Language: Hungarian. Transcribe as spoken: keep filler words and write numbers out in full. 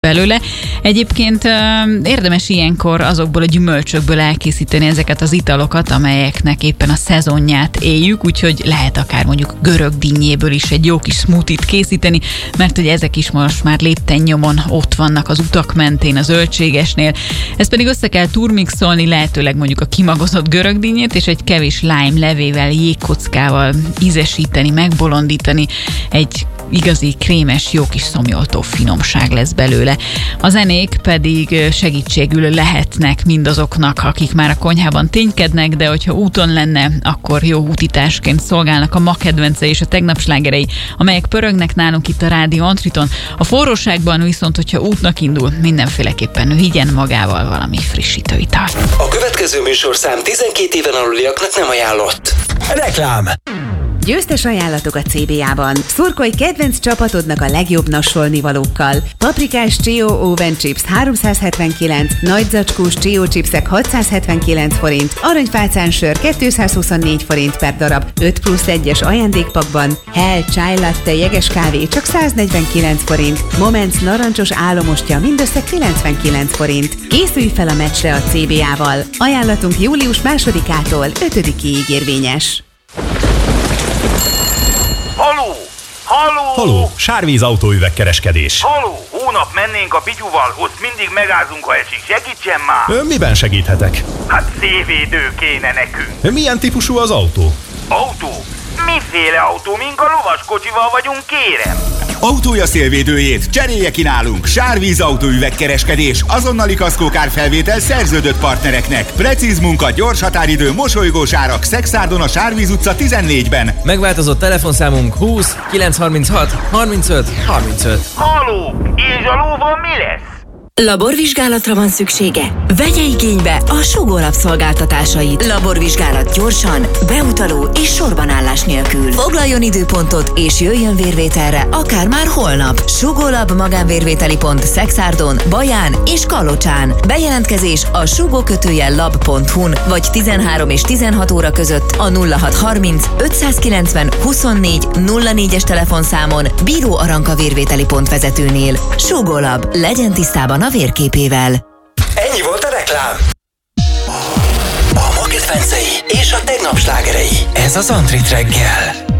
belőle. Egyébként érdemes ilyenkor azokból a gyümölcsökből elkészíteni ezeket az italokat, amelyeknek éppen a szezonját éljük, úgyhogy lehet akár mondjuk görög dinnyéből is egy jó kis smoothie-t készíteni, mert hogy ezek is most már lépten-nyomon ott vannak az utak mentén, a zöldségesnél. Ezt pedig össze kell turmixolni, lehetőleg mondjuk a kimagozott görög dinnyét, és egy kevés lime levével, jégkockával ízesíteni, megbolondítani, egy igazi krémes, jó kis szomjoltó finomság lesz belőle. A zenék pedig segítségül lehetnek mindazoknak, akik már a konyhában ténykednek, de hogyha úton lenne, akkor jó útitásként szolgálnak a ma kedvence és a tegnap slágerei, amelyek pörögnek nálunk itt a Rádió Antriton. A forróságban viszont, hogyha útnak indul, mindenféleképpen vigyen magával valami frissítő italt. A következő műsorszám tizenkét éven aluliaknak nem ajánlott. Reklám. Győztes ajánlatok a cé bé á-ban. Szurkolj kedvenc csapatodnak a legjobb nassolnivalókkal. Paprikás Chio Oven Chips háromszázhetvenkilenc, nagy zacskós Chio chipsek hatszázhetvenkilenc forint, aranyfácán sör kétszázhuszonnégy forint per darab, öt plusz egyes ajándékpakban, Hell Chai Latte jeges kávé csak száznegyvenkilenc forint, Moments narancsos álomostja mindössze kilencvenkilenc forint. Készülj fel a meccsre a cé bé á-val. Ajánlatunk július másodikától ötödikéig érvényes. Haló! Haló! Haló! Sárvíz autóüvegkereskedés. Haló! Hónap mennénk a Pityuval, ott mindig megázunk, ha esik. Segítsen már! Ön miben segíthetek? Hát szélvédő kéne nekünk. Milyen típusú az autó? Autó? Miféle autó? Mink a lovaskocsival vagyunk, kérem? Autója szélvédőjét cserélje ki nálunk. Sárvíz autóüvegkereskedés, azonnali kaszkókárfelvétel szerződött partnereknek. Precíz munka, gyors határidő, mosolygós árak. Szexárdon a Sárvíz utca tizennégyben. Megváltozott telefonszámunk húsz kilencszázharminchat harmincöt harmincöt. Haló! És a lóval mi lesz? Laborvizsgálatra van szüksége? Vegye igénybe a Sugó Lab szolgáltatásait. Laborvizsgálat gyorsan, beutaló és sorbanállás nélkül. Foglaljon időpontot és jöjjön vérvételre, akár már holnap. Sugó Lab magánvérvételi pont Szexárdon, Baján és Kalocsán. Bejelentkezés a sugó kötőjel lab pont hu-n vagy tizenhárom és tizenhat óra között a nulla hat harminc ötszázkilencven huszonnégy nulla négyes telefonszámon Bíró Aranka vérvételi pont vezetőnél. Sugó Lab, legyen tisztában a vérképével. Ennyi volt a reklám. A ma kedvencei és a tegnap slágerei. Ez az Antrit reggel.